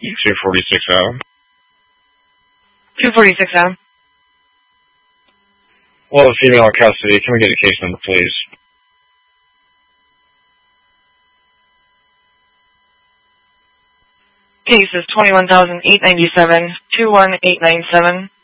246 Adam. 246 Adam. Well, the female in custody, can we get a case number, please? Case is 21,897, 21897.